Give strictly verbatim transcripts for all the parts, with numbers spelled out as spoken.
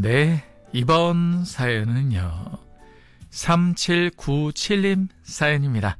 네, 이번 사연은요, 삼칠구칠 님 사연입니다.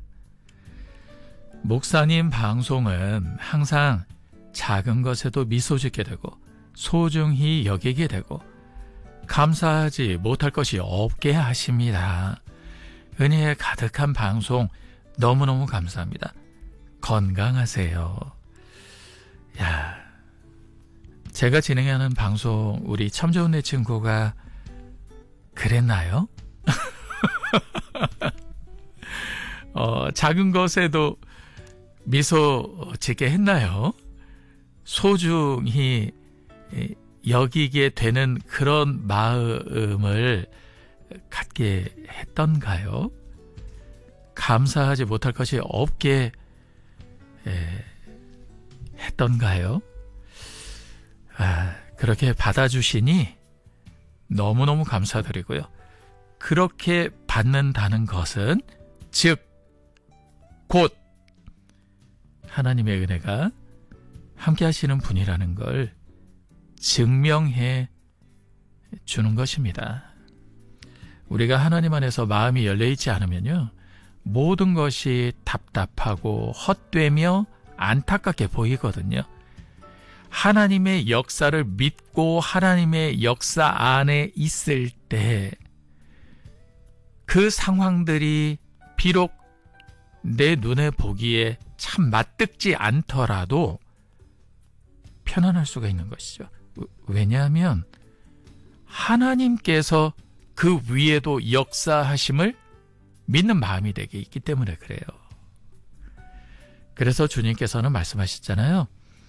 목사님 방송은 항상 작은 것에도 미소 짓게 되고 소중히 여기게 되고 감사하지 못할 것이 없게 하십니다. 은혜에 가득한 방송 너무너무 감사합니다. 건강하세요. 야, 제가 진행하는 방송 우리 참 좋은 내 친구가 그랬나요? 어, 작은 것에도 미소 짓게 했나요? 소중히 여기게 되는 그런 마음을 갖게 했던가요? 감사하지 못할 것이 없게 에, 했던가요? 아, 그렇게 받아주시니 너무너무 감사드리고요. 그렇게 받는다는 것은 즉 곧 하나님의 은혜가 함께 하시는 분이라는 걸 증명해 주는 것입니다. 우리가 하나님 안에서 마음이 열려있지 않으면요, 모든 것이 답답하고 헛되며 안타깝게 보이거든요. 하나님의 역사를 믿고 하나님의 역사 안에 있을 때 그 상황들이 비록 내 눈에 보기에 참 맞듣지 않더라도 편안할 수가 있는 것이죠. 왜냐하면 하나님께서 그 위에도 역사하심을 믿는 마음이 되게 있기 때문에 그래요. 그래서 주님께서는 말씀하셨잖아요.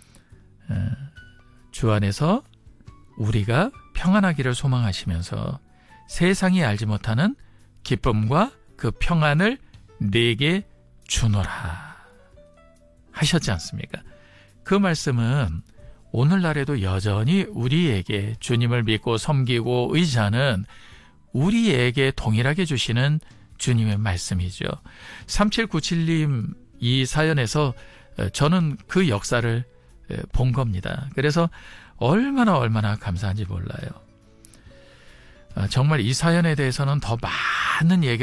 주 안에서 우리가 평안하기를 소망하시면서 세상이 알지 못하는 기쁨과 그 평안을 내게 주노라 하셨지 않습니까? 그 말씀은 오늘날에도 여전히 우리에게 주님을 믿고 섬기고 의지하는 우리에게 동일하게 주시는 주님의 말씀이죠. 삼칠구칠 님 이 사연에서 저는 그 역사를 본 겁니다. 그래서 얼마나 얼마나 감사한지 몰라요. 정말 이 사연에 대해서는 더 많은 얘기를